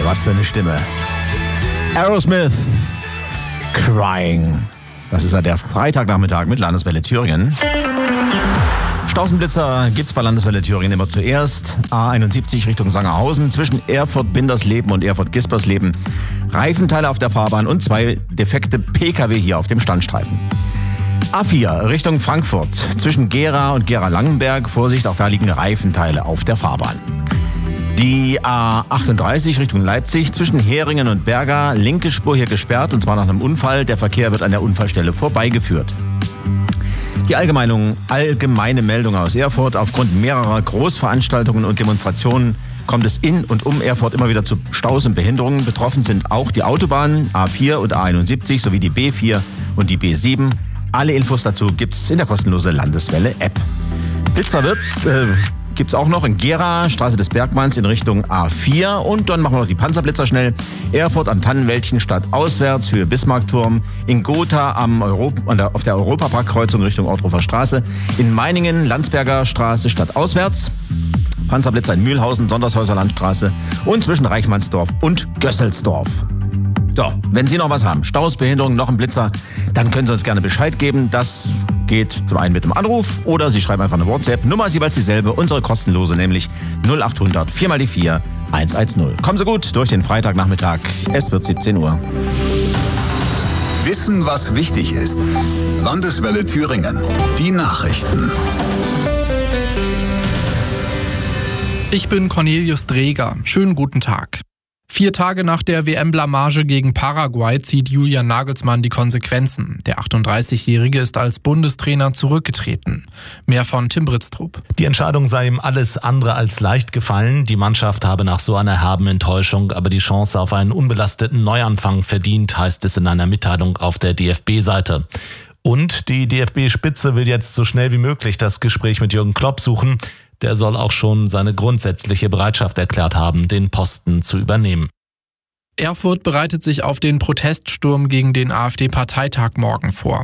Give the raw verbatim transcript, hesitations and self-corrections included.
Was für eine Stimme. Aerosmith, Crying. Das ist ja der Freitagnachmittag mit Landeswelle Thüringen. Stausenblitzer gibt's bei Landeswelle Thüringen immer zuerst. A einundsiebzig Richtung Sangerhausen zwischen Erfurt-Bindersleben und Erfurt-Gispersleben. Reifenteile auf der Fahrbahn und zwei defekte P K W hier auf dem Standstreifen. A vier Richtung Frankfurt zwischen Gera und Gera-Langenberg. Vorsicht, auch da liegen Reifenteile auf der Fahrbahn. Die A achtunddreißig Richtung Leipzig zwischen Heringen und Berga. Linke Spur hier gesperrt und zwar nach einem Unfall. Der Verkehr wird an der Unfallstelle vorbeigeführt. Die allgemeine, allgemeine Meldung aus Erfurt. Aufgrund mehrerer Großveranstaltungen und Demonstrationen kommt es in und um Erfurt immer wieder zu Staus und Behinderungen. Betroffen sind auch die Autobahnen A vier und A einundsiebzig sowie die B vier und die B sieben. Alle Infos dazu gibt's in der kostenlosen Landeswelle-App. Blitzer wird... Äh, Gibt's auch noch in Gera, Straße des Bergmanns in Richtung A vier. Und dann machen wir noch die Panzerblitzer schnell. Erfurt am Tannenwäldchen stadtauswärts, Höhe Bismarckturm. In Gotha am Europ- auf der Europaparkkreuzung Richtung Orthofer Straße. In Meiningen, Landsberger Straße stadtauswärts. Panzerblitzer in Mühlhausen, Sondershäuser Landstraße. Und zwischen Reichmannsdorf und Gösselsdorf. So, wenn Sie noch was haben, Staus, Behinderungen, noch ein Blitzer, dann können Sie uns gerne Bescheid geben. Das geht zum einen mit dem Anruf oder Sie schreiben einfach eine WhatsApp. Nummer ist jeweils dieselbe, unsere kostenlose, nämlich null achthundert vier mal die vier hundertzehn. Kommen Sie gut durch den Freitagnachmittag. Es wird siebzehn Uhr. Wissen, was wichtig ist. Landeswelle Thüringen. Die Nachrichten. Ich bin Cornelius Dreger. Schönen guten Tag. Vier Tage nach der W M-Blamage gegen Paraguay zieht Julian Nagelsmann die Konsequenzen. Der achtunddreißigjährige ist als Bundestrainer zurückgetreten. Mehr von Tim Britztrup. Die Entscheidung sei ihm alles andere als leicht gefallen. Die Mannschaft habe nach so einer herben Enttäuschung aber die Chance auf einen unbelasteten Neuanfang verdient, heißt es in einer Mitteilung auf der D F B-Seite. Und die D F B-Spitze will jetzt so schnell wie möglich das Gespräch mit Jürgen Klopp suchen. Der soll auch schon seine grundsätzliche Bereitschaft erklärt haben, den Posten zu übernehmen. Erfurt bereitet sich auf den Proteststurm gegen den AfD-Parteitag morgen vor.